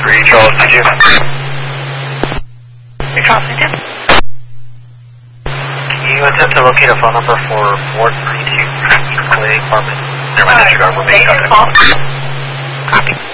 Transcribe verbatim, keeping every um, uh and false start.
three, Charles, did you? Hey, Charles, did you? Can you attempt to locate a phone number for four three two Clay Apartment? Never mind, disregard, we're making contact. Copy.